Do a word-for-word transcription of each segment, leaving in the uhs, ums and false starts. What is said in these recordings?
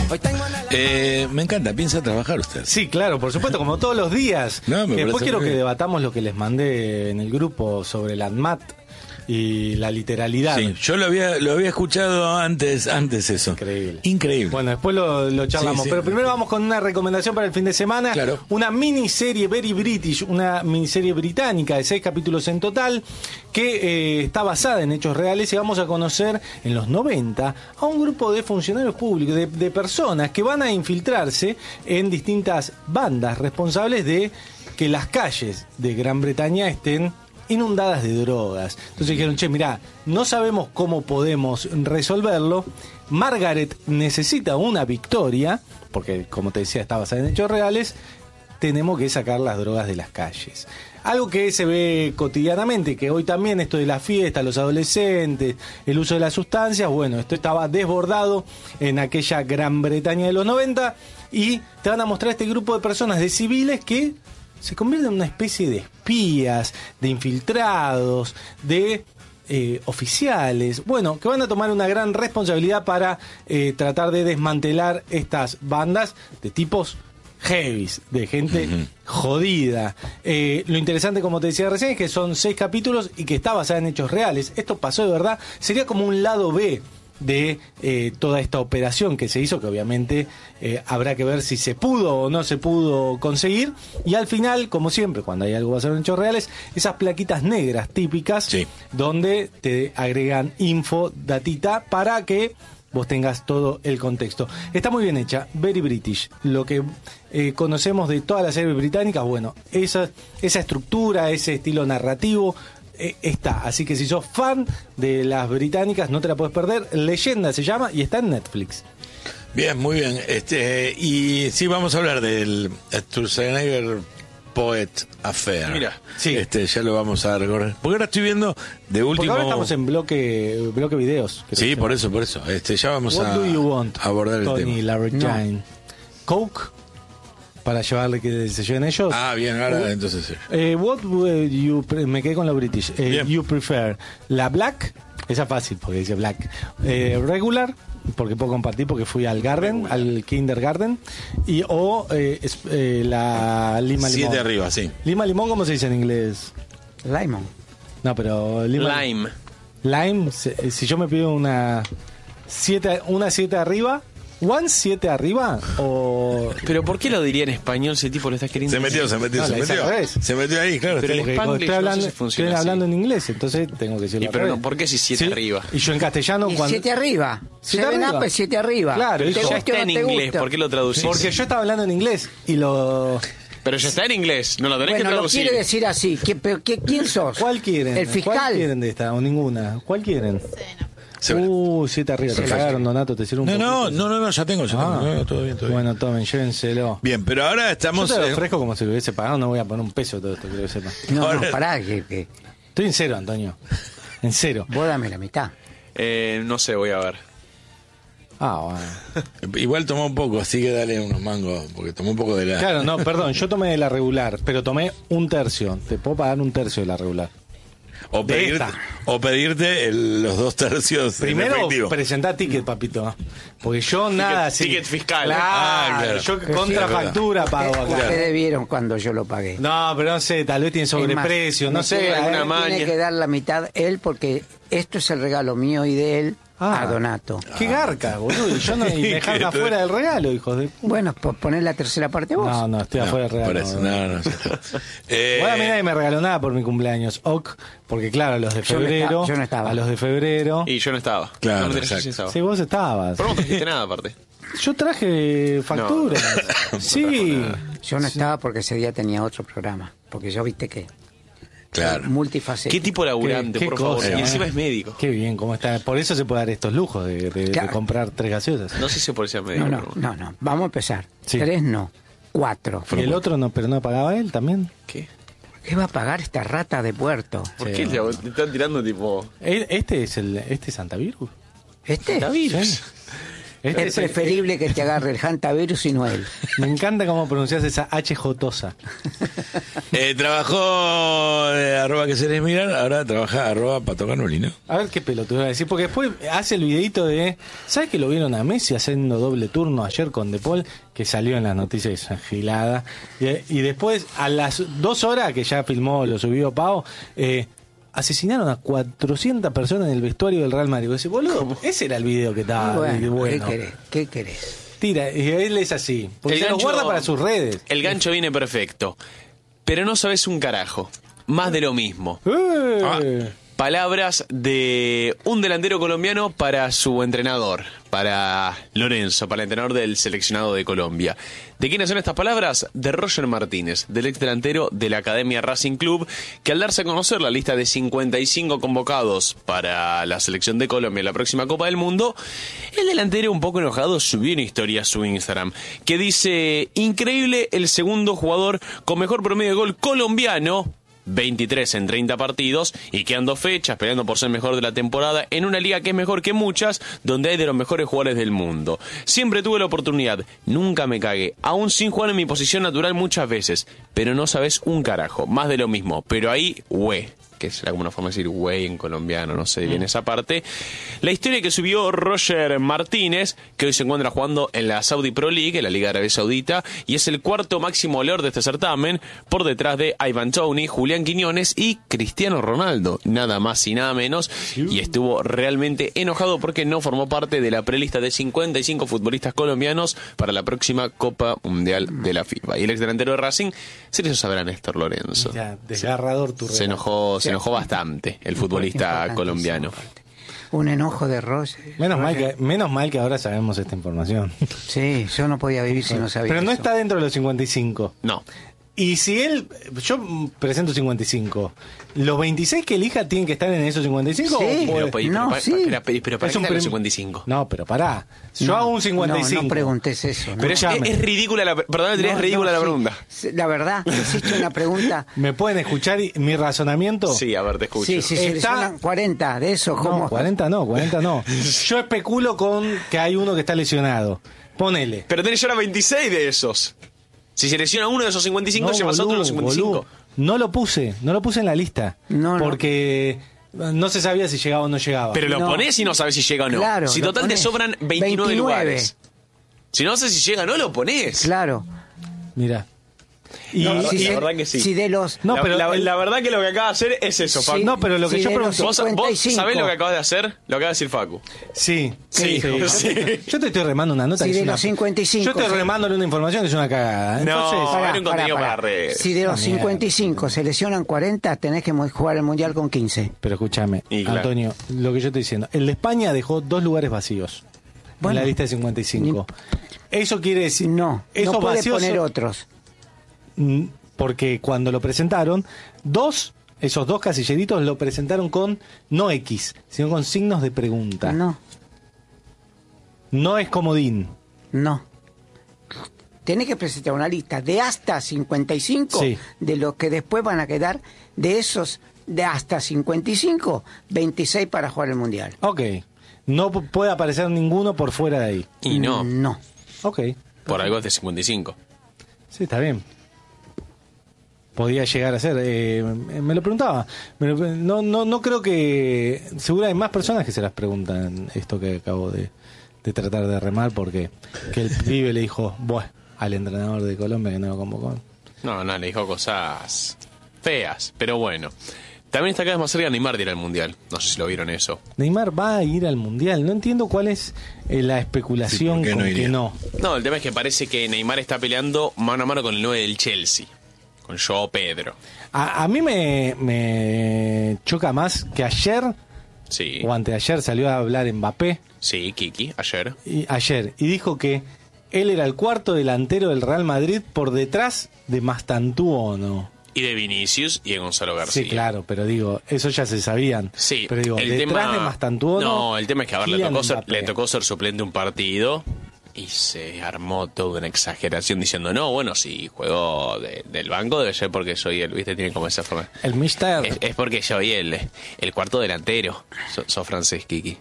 Eh, me encanta, piensa trabajar usted. Sí, claro, por supuesto, como todos los días. No, me Después parece quiero muy que bien. debatamos lo que les mandé en el grupo sobre la ANMAT y la literalidad. Sí, yo lo había lo había escuchado antes antes eso. Increíble. Increíble. Bueno, después lo, lo charlamos. Sí, sí. Pero primero vamos con una recomendación para el fin de semana. Claro. Una miniserie Very British, una miniserie británica de seis capítulos en total, que eh, está basada en hechos reales, y vamos a conocer en los noventa a un grupo de funcionarios públicos, de, de personas que van a infiltrarse en distintas bandas responsables de que las calles de Gran Bretaña estén inundadas de drogas. Entonces dijeron, che, mirá, no sabemos cómo podemos resolverlo. Margaret necesita una victoria, porque como te decía está basada en hechos reales, tenemos que sacar las drogas de las calles. Algo que se ve cotidianamente, que hoy también esto de la fiesta, los adolescentes, el uso de las sustancias, bueno, esto estaba desbordado en aquella Gran Bretaña de los noventa, y te van a mostrar este grupo de personas, de civiles, que se convierten en una especie de espías, de infiltrados, de eh, oficiales, bueno, que van a tomar una gran responsabilidad para eh, tratar de desmantelar estas bandas de tipos heavies, de gente uh-huh. jodida. Eh, lo interesante, como te decía recién, es que son seis capítulos y que está basada en hechos reales. Esto pasó de verdad. Sería como un lado B de eh, toda esta operación que se hizo, que obviamente eh, habrá que ver si se pudo o no se pudo conseguir. Y al final, como siempre, cuando hay algo basado en hechos reales, esas plaquitas negras típicas, sí, donde te agregan info, datita, para que vos tengas todo el contexto. Está muy bien hecha, Very British. Lo que eh, conocemos de todas las series británicas, bueno, esa, esa estructura, ese estilo narrativo, Eh, está, así que si sos fan de las británicas no te la puedes perder. Leyenda se llama y está en Netflix. Bien, muy bien. Este y sí, vamos a hablar del Schwarzenegger Poet Affair. Mira, sí, este ya lo vamos a recorrer. Porque ahora estoy viendo de último. Porque ahora estamos en bloque bloque videos. Sí, por eso, por eso. Este ya vamos What a do you want, abordar el Tony tema. Larrañain? No. Coke, para llevarle que se lleven ellos. Ah, bien, ahora uh, entonces sí. Eh, what would you pre- me quedé con la British. Eh, you prefer la black, esa es fácil porque dice black. Eh, regular, porque puedo compartir porque fui al garden, regular, al kindergarten, y o eh, es, eh, la lima limón. Siete arriba, sí. Lima limón, ¿cómo se dice en inglés? Limon. No, pero lima, lime. Lime, si, si yo me pido una siete, una siete arriba. ¿One siete arriba? O... ¿Pero por qué lo diría en español si el tipo lo está queriendo Se metió, se metió, no, se metió. Se metió ahí, claro. Pero estoy... el Spanglish estoy hablando, no sé si funciona estoy hablando así. en inglés, entonces tengo que decirlo. Y pero no, ¿por qué si siete ¿Sí? arriba? Y yo en castellano Y cuando... siete arriba. ¿Siete Seven arriba? Up es siete arriba. Claro, ¿Te eso. gusta Ya o está no en te inglés, gusta? ¿por qué lo traducís? Porque yo estaba hablando en inglés y lo... Pero ya está en inglés, no lo tenés Bueno, que lo traducir. quiere decir así. ¿Qué, pero, qué, ¿Quién sos? ¿Cuál quieren? ¿El fiscal? ¿Cuál quieren de esta o ninguna? ¿Cuál quieren? Sevena. Uh, siete arriba. Te cagaron, Donato, te sirve un No, no, poquito. no, no, no, ya tengo, ya Ah. tengo. No, no, todo bien, todo bien. Bueno, tomen, llévenselo. Bien, pero ahora estamos... Yo te lo en- ofrezco como si lo hubiese pagado, no voy a poner un peso de todo esto, que lo sepa. No, Ahora- no, pará, que, que Estoy en cero, Antonio. En cero. vos dame la mitad. Eh, no sé, voy a ver. Ah, bueno. Igual tomó un poco, así que dale unos mangos, porque tomó un poco de la... Claro, no, perdón, yo tomé de la regular, pero tomé un tercio. Te puedo pagar un tercio de la regular. O de pedirte, esta. o pedirte el- los dos tercios en Primero, efectivo. presentá ticket, papito. Porque yo nada así. ticket fiscal. Claro, Ah, claro. yo Prefiero- contrafactura pago acá. Ustedes vieron cuando yo lo pagué. No, pero no sé, tal vez tiene sobreprecio, Es no más, sé. me tiene- alguna me maña. Tiene que dar la mitad él porque esto es el regalo mío y de él Ah. a Donato. Qué garca, boludo. Y yo no, y me dejaron afuera del regalo, hijos de... Bueno, pues poner la tercera parte vos. No, no, estoy No, afuera del regalo. por eso, no, no, ya está. Eh, Bueno, a mí nadie me regaló nada por mi cumpleaños. Ok, porque claro, a los de Yo no febrero. estaba- yo no estaba. A los de febrero. Y yo no estaba. Claro, no me tenés exacto. que decir estaba. Sí, vos estabas. Pero no trajiste nada aparte. Yo traje facturas. No, no sí. Yo no estaba porque ese día tenía otro programa. Porque yo viste que Claro. multifacético. ¿Qué tipo laburante, Qué- qué por favor? cosa, Y ¿eh? encima es médico. Qué bien, cómo está. Por eso se puede dar estos lujos de, de- de Claro. comprar tres gaseosas. No sé si por ser médico. No, no, pero- no, no. Vamos a empezar. Sí. Tres no, cuatro. Y el otro no, pero no pagaba él también. ¿Qué? ¿Qué va a pagar esta rata de puerto? ¿Por Sí, qué no. te, te están tirando tipo... E- Este es el, este es Santavirus. ¿Este? Davirus? Sí. Este Es es el- preferible que te agarre el hantavirus y no él. Me encanta cómo pronuncias esa H jotosa. Eh, trabajó eh, arroba que se les miran, ahora trabaja arroba Pato Canoli, ¿no? A ver qué pelotudo va a decir, porque después hace el videito de... ¿Sabes que lo vieron a Messi haciendo doble turno ayer con De Paul? Que salió en las noticias esa gilada. Y, y después, a las dos horas que ya filmó, lo subió Pau, eh, asesinaron a cuatrocientas personas en el vestuario del Real Madrid. Y dice, boludo, ese era el video que estaba bueno, bueno. ¿qué querés? ¿Qué querés? Tira, y él es así, porque El se lo gancho- guarda para sus redes. El gancho viene perfecto. Pero no sabes un carajo. Más de lo mismo. Eh. Ah. Palabras de un delantero colombiano para su entrenador, para Lorenzo, para el entrenador del seleccionado de Colombia. ¿De quiénes son estas palabras? De Roger Martínez, del ex delantero de la Academia Racing Club, que al darse a conocer la lista de cincuenta y cinco convocados para la selección de Colombia en la próxima Copa del Mundo, el delantero un poco enojado subió una historia a su Instagram que dice: increíble, el segundo jugador con mejor promedio de gol colombiano, veintitrés en treinta partidos, y quedando fechas, peleando por ser mejor de la temporada en una liga que es mejor que muchas, donde hay de los mejores jugadores del mundo. Siempre tuve la oportunidad, nunca me cagué, aún sin jugar en mi posición natural muchas veces, pero no sabes un carajo, más de lo mismo, pero ahí, güey, que será como una forma de decir güey en colombiano, no sé bien esa parte. La historia que subió Roger Martínez, que hoy se encuentra jugando en la Saudi Pro League, en la Liga Árabe Saudita, y es el cuarto máximo goleador de este certamen, por detrás de Ivan Toney, Julián Quiñones y Cristiano Ronaldo, nada más y nada menos, y estuvo realmente enojado porque no formó parte de la prelista de cincuenta y cinco futbolistas colombianos para la próxima Copa Mundial de la FIFA. Y el ex delantero de Racing se le hizo saber a Néstor Lorenzo. Ya, desgarrador tu Se relato. enojó, se enojó bastante el futbolista Importantísimo, colombiano. aparte. Un enojo de Roger. Menos mal, Roger. que, menos mal que ahora sabemos esta información. Sí, yo no podía vivir si no sabía Pero no eso. está dentro de los cincuenta y cinco. No. Y si él, yo presento cincuenta y cinco, ¿los veintiséis que elija tienen que estar en esos cincuenta y cinco? Sí. ¿O puede- Pero, pero, No, pero, sí. pero, pero, pero para Es qué un están los prim- cincuenta y cinco. No, pero pará. Yo No, hago un cincuenta y cinco. No, no preguntes eso. ¿no? Pero es, escuchame. es ridícula la, perdón, Andrés, No, es ridícula no, la sí. pregunta. La verdad, hiciste una pregunta. ¿Me pueden escuchar y- mi razonamiento? Sí, a ver, te escucho. Sí, sí, Está- seleccionan cuarenta de esos. ¿cómo? No, cuarenta no, cuarenta no. Yo especulo con que hay uno que está lesionado. Ponele. Pero tenés ya ahora veintiséis de esos. Si selecciona uno de esos cincuenta y cinco, No, llevas otro de los boludo, cincuenta y cinco. boludo. No lo puse, no lo puse en la lista. No, no. Porque no se sabía si llegaba o no llegaba. Pero lo No. ponés y no sabes si llega o no. Claro, si lo total te ponés. sobran veintinueve, veintinueve. lugares. Si no sé si llega o no, lo ponés. Claro. Mira. Y, La verdad- y- la verdad que sí. Si de los... No, la, pero la- el- la verdad que lo que acaba de hacer es eso, Sí. Facu. no, pero lo que Sí, yo de pregunto. los ¿Vos, vos cincuenta y cinco. sabés lo que acabas de hacer? Lo acaba de decir Facu. Sí, Sí, Yo, sí. te, yo te estoy remando una nota. Sí, que es de una- los cincuenta y cinco, Yo estoy sí. remándole una información que es una cagada. No. Entonces, Pará, era un contenido para redes. Si de los Una mierda. cincuenta y cinco se lesionan cuarenta, tenés que mu- jugar el Mundial con quince. pero escúchame, Y claro. Antonio, lo que yo estoy diciendo. El de España dejó dos lugares vacíos Bueno. en la lista de cincuenta y cinco. Eso quiere decir. No, esos no puede vacíos poner son- otros. Mm, porque cuando lo presentaron, dos, esos dos casilleritos lo presentaron con no X, sino con signos de pregunta. No, No es comodín. no. Tenés que presentar una lista de hasta cincuenta y cinco, Sí. de los que después van a quedar de esos de hasta cincuenta y cinco, veintiséis para jugar el Mundial. Ok. No p- puede aparecer ninguno por fuera de ahí. Y no, No. Ok. por algo es de cincuenta y cinco. Sí, está bien. Podía llegar a ser. eh, me lo preguntaba. Me lo- no, no, no creo que. Seguro hay más personas que se las preguntan esto que acabo de, de tratar de remar, porque que el pibe le dijo, bueno, al entrenador de Colombia que no lo convocó. No, no, le dijo cosas feas, pero bueno. También está cada vez más cerca Neymar de ir al Mundial. No sé si lo vieron eso. Neymar va a ir al mundial. No entiendo cuál es eh, la especulación Sí, ¿por qué con no que iría? no. No, el tema es que parece que Neymar está peleando mano a mano con el nueve del Chelsea, con Joao Pedro. A, a mí me, me choca más que ayer Sí, o anteayer salió a hablar Mbappé. sí, Kiki, ayer. Y, ayer, y dijo que él era el cuarto delantero del Real Madrid por detrás de Mastantuono. Y de Vinicius y de Gonzalo García. Sí, claro, pero digo, eso ya se sabían. Sí, pero digo, el detrás tema, de Mastantuono. No, el tema es que a ver, le Kylian tocó, ser, Mbappé. le tocó ser suplente un partido y se armó toda una exageración diciendo, no, bueno, si juego de- del banco debe ser porque soy el, viste, tiene como esa forma. El Mister. Es, es porque soy el, el cuarto delantero. So- Sos francés, Kiki.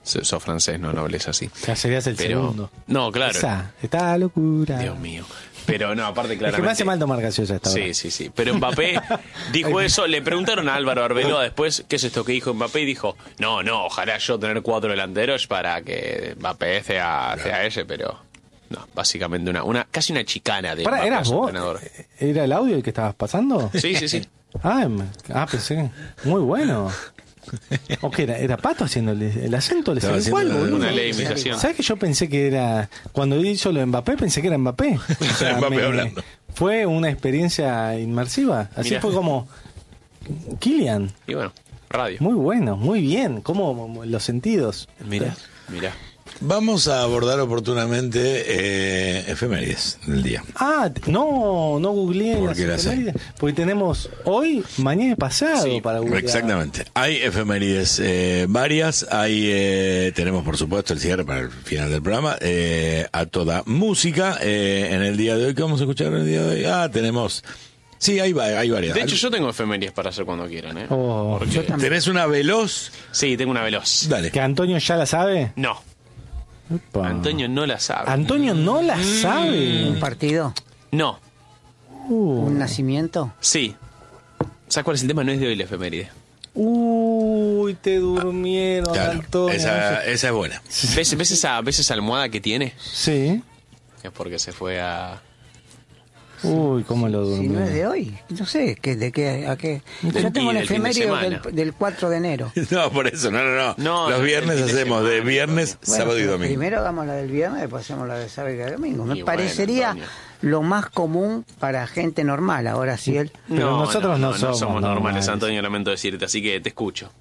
So- Sos francés, no, no hables así. Ya serías el Pero, segundo. no, claro. Esa, esta locura. Dios mío. Pero no, aparte Es claramente... que me hace mal tomar gaseosa esta hora. Sí, sí, sí. Pero Mbappé dijo eso. Le preguntaron a Álvaro Arbeloa después qué es esto que dijo Mbappé y dijo, no, no, ojalá yo tener cuatro delanteros para que Mbappé sea, sea ese, pero no, básicamente una, una casi una chicana de Pará, Mbappé a ¿eras su vos? entrenador. ¿Era el audio el que estabas pasando? Sí, sí, sí. Ah, em- ah, pensé que... Muy bueno. ¿O qué era? ¿Era Pato haciendo el, el acento? ¿Le Estaba salió igual, haciendo boludo? Una ley de imitación. ¿Sabes que yo pensé que era... Cuando hizo lo de Mbappé, pensé que era Mbappé. O sea, Mbappé hablando. Fue una experiencia inmersiva. Así Mirá. fue como... Kylian. Y bueno, radio. Muy bueno, muy bien. Como los sentidos. Mira, mira. Vamos a abordar oportunamente eh, efemérides del día. Ah, t- no, no googleé. ¿Por las qué las hay? efemérides, porque tenemos hoy, mañana y pasado Sí, para googlear. Exactamente. Hay efemérides eh, varias. Hay eh, tenemos, por supuesto, el cierre para el final del programa. Eh, a toda música. Eh, en el día de hoy, ¿qué vamos a escuchar en el día de hoy? Ah, tenemos... Sí, hay, va- hay varias. De hecho, yo tengo efemérides para hacer cuando quieran, ¿eh? Oh, Porque- yo también. ¿Tenés una veloz? Sí, tengo una veloz. Dale. ¿Que Antonio ya la sabe? No, Upa. Antonio no la sabe. Antonio no la Un sabe. partido, No, Uh. un nacimiento. sí. ¿Sabes cuál es el tema? No es de hoy la efeméride. Uy, te durmieron, Claro, Antonio. esa, esa es buena. ¿Ves, ves, esa, ¿Ves esa almohada que tiene? Sí. Es porque se fue a... Uy, cómo lo Si durmió. no es de hoy, no sé, ¿qué, ¿de qué? ¿A qué? Del- Yo tengo y el del fin de efemérido semana. del, del cuatro de enero. No, por eso, no, no, no. No, Los no, viernes el fin de hacemos de semana, viernes, Bueno, sábado y pero domingo. Primero hagamos la del viernes, después hacemos la de sábado y la de domingo. Me Y bueno, parecería Antonio. lo más común para gente normal. Ahora sí, él. Pero nosotros no somos normales, normales. Antonio, lamento decirte, así que te escucho.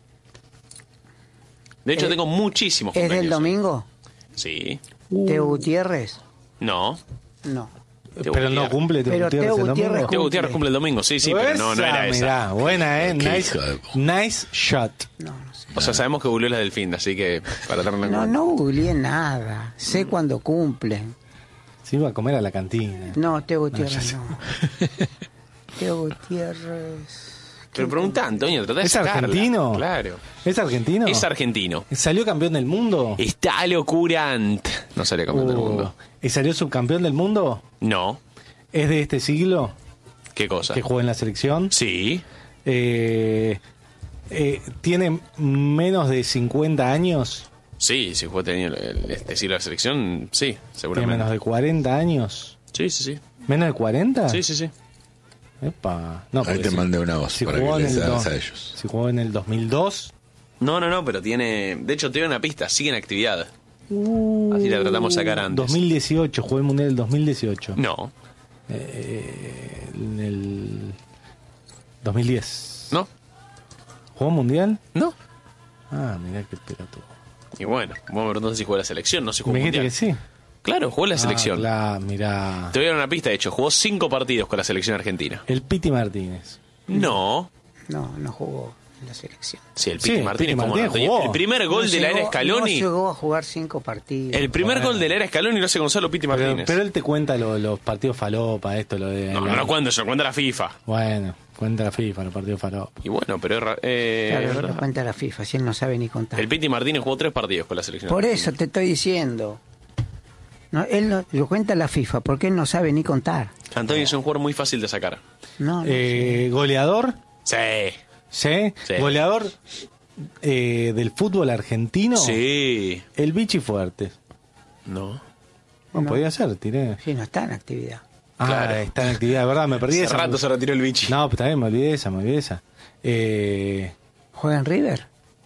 De hecho, Eh, tengo muchísimos ¿Es del cumpleaños. domingo? Sí. ¿Teo Gutiérrez? No. No. Teo Pero no Gutiérrez. cumple Teo Pero Gutiérrez Teo el domingo. Gutiérrez Teo Gutiérrez cumple el domingo, sí, sí, pero no, no era esa. Mirá, buena, eh. Qué Nice, hijo de- nice shot. No, no sé. O sea, sabemos que googleó la del fin, así que para tenerlo en No, cuenta. no googleé nada. Sé cuándo cumplen. Se iba a comer a la cantina. No, Teo Gutiérrez no. Teo Gutiérrez. Pero pregunta, Antonio, tratá de ¿Es sacarla. argentino? Claro. ¿Es argentino? Es argentino. ¿Salió campeón del mundo? Está locurant. No salió campeón del Uh, mundo. ¿Y salió subcampeón del mundo? No. ¿Es de este siglo ¿Qué cosa? que juega en la selección? Sí. Eh, eh, ¿Tiene menos de cincuenta años? Sí, si fue tenido el- este siglo de la selección, sí, ¿Tiene seguramente. menos de cuarenta años? Sí, sí, sí. ¿Menos de cuarenta? Sí, sí, sí. Epa. No, Ahí porque te si- mandé una voz si para jugó que en les el hagas do- a ellos. Si jugó en el dos mil dos. No, no, no, pero tiene... De hecho, te doy una pista. Sigue en actividad. Así la tratamos de sacar antes. dos mil dieciocho, jugó el Mundial del dos mil dieciocho. No. Eh, en el dos mil diez. No. ¿Jugó Mundial? No. Ah, mirá qué pelotudo. Y bueno, vos me preguntás si jugó la selección, no si jugó Me el dijiste mundial. que sí. Claro, jugó la selección. Ah, claro, mirá. Te voy a dar una pista, de hecho. Jugó cinco partidos con la selección argentina. El Piti Martínez. No. No, no jugó en la selección. Sí, el Sí, Piti Martínez, Piti ¿cómo Martínez no? jugó. El primer gol No de la era llegó- Scaloni. No llegó a jugar cinco partidos. El primer Bueno. gol de la era Scaloni lo hace Gonzalo Piti Pero, Martínez. pero él te cuenta lo- los partidos falopa, esto, lo de... no, la- no cuento eso, cuenta la FIFA. Bueno, cuenta la FIFA, los partidos falopa. Y bueno, pero es ra- eh, Claro, es no verdad. cuenta la FIFA, si él no sabe ni contar. El Piti Martínez jugó tres partidos con la selección Por argentina. eso te estoy diciendo. No, él no, lo cuenta la FIFA, porque él no sabe ni contar. Antonio es un jugador muy fácil de sacar. No, no Eh, ¿Goleador? Sí. ¿Sí? Sí. ¿Goleador eh, del fútbol argentino? Sí. El Vichy Fuertes. No. No, No. podía ser, tiré. sí, no está en actividad. Ah, Claro. está en actividad, de verdad, me perdí Hace esa. rato se retiró el bichi. No, pero también me olvidé esa, me olvidé esa. Eh, ¿Juega en River?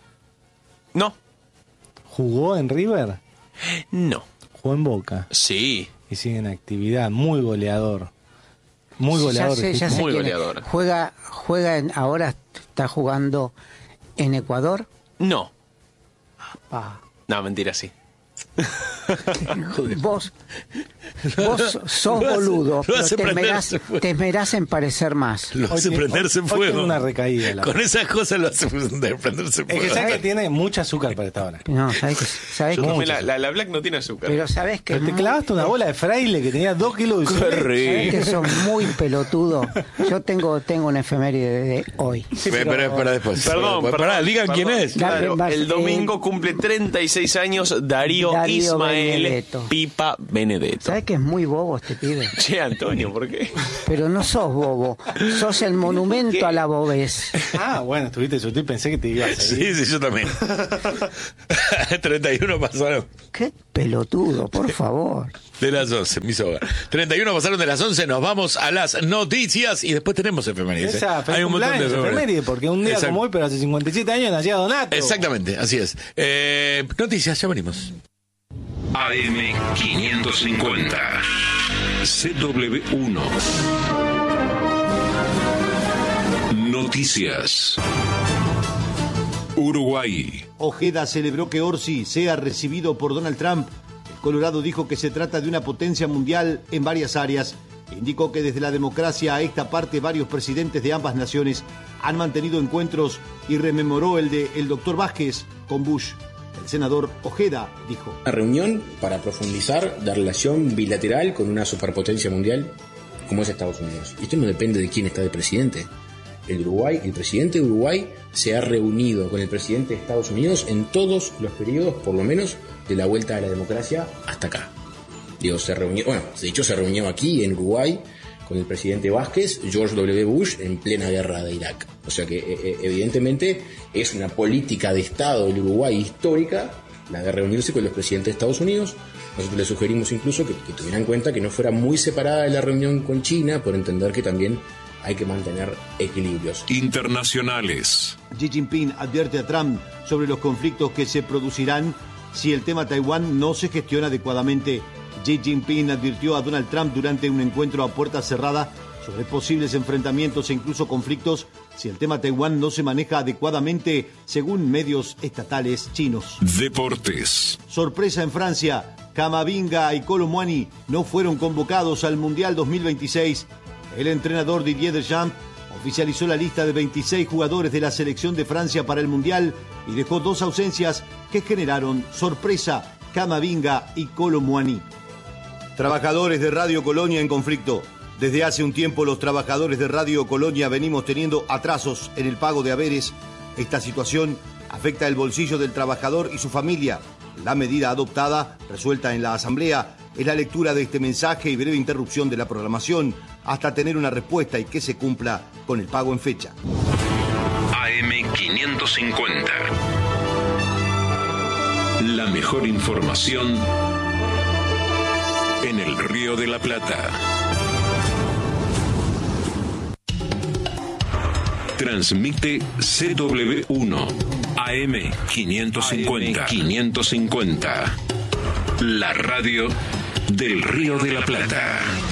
No. ¿Jugó en River? No. Jugó en Boca. Sí. Y sigue en actividad, muy goleador. Muy goleador. Ya sé, ya sé Muy quién es. goleador. Juega, juega en, ahora está jugando en Ecuador. No. Pa. No, mentira, sí. Vos, vos sos boludo, pero te esmerás, te esmerás en parecer más. Lo hace Hoy- prenderse hoy- hoy fuego. tengo una recaída, la Con esas cosas lo hace prenderse Es que fuego. sabes que tiene mucha azúcar para esta hora. No, ¿sabés que, sabés Yo que- tomé la, la, la Black no tiene azúcar. pero sabés que Pero te muy- clavaste una bola de fraile que tenía dos kilos de Qué azúcar. sabés que rico. sos muy pelotudo. Yo tengo, tengo una efeméride de hoy. pero, pero es para después. Perdón, Para- perdón. pará, digan perdón. quién es. Claro, Dale, el domingo cumple treinta y seis años Darío, Darío Ismael Benedetto. Pipa Benedetto. ¿Sabés que es muy bobo este pibe? Che, Antonio, ¿por qué? Pero no sos bobo, sos el monumento a la bobez. Ah, bueno, estuviste sutil, pensé que te ibas a seguir. Sí, sí, yo también. treinta y uno pasaron Qué pelotudo, por favor. de las once, mi soga. treinta y uno pasaron de las once, nos vamos a las noticias y después tenemos efemérides. ¿eh? Esa, feliz Hay un montón de cumpleaños, efemérides. efeméride, porque un día Exacto. como hoy, pero hace cincuenta y siete años nacía Donato. Exactamente, así es. Eh, noticias, ya venimos. A M quinientos cincuenta C W uno Noticias. Uruguay. Ojeda celebró que Orsi sea recibido por Donald Trump. El Colorado dijo que se trata de una potencia mundial en varias áreas. Indicó que desde la democracia a esta parte varios presidentes de ambas naciones han mantenido encuentros y rememoró el de el doctor Vázquez con Bush. El senador Ojeda dijo: Una reunión para profundizar la relación bilateral con una superpotencia mundial como es Estados Unidos. Y esto no depende de quién está de presidente. El Uruguay, el presidente de Uruguay se ha reunido con el presidente de Estados Unidos en todos los periodos, por lo menos, de la vuelta a la democracia hasta acá. Digo, se reunió, bueno, de hecho se reunió aquí en Uruguay con el presidente Vázquez, George W. Bush, en plena guerra de Irak. O sea que eh, evidentemente es una política de Estado del Uruguay histórica, la de reunirse con los presidentes de Estados Unidos. Nosotros le sugerimos incluso que, que tuvieran en cuenta que no fuera muy separada de la reunión con China, por entender que también hay que mantener equilibrios. Internacionales. Xi Jinping advierte a Trump sobre los conflictos que se producirán si el tema Taiwán no se gestiona adecuadamente. Xi Jinping advirtió a Donald Trump durante un encuentro a puerta cerrada sobre posibles enfrentamientos e incluso conflictos si el tema Taiwán no se maneja adecuadamente, según medios estatales chinos. Deportes. Sorpresa en Francia, Camavinga y Kolo Muani no fueron convocados al Mundial dos mil veintiséis. El entrenador Didier Deschamps oficializó la lista de veintiséis jugadores de la selección de Francia para el Mundial y dejó dos ausencias que generaron sorpresa: Camavinga y Kolo Muani. Trabajadores de Radio Colonia en conflicto. Desde hace un tiempo los trabajadores de Radio Colonia venimos teniendo atrasos en el pago de haberes. Esta situación afecta el bolsillo del trabajador y su familia. La medida adoptada, resuelta en la Asamblea, es la lectura de este mensaje y breve interrupción de la programación hasta tener una respuesta y que se cumpla con el pago en fecha. A M quinientos cincuenta. La mejor información en el Río de la Plata. Transmite C W uno A M quinientos cincuenta. quinientos cincuenta. La radio del Río de la Plata.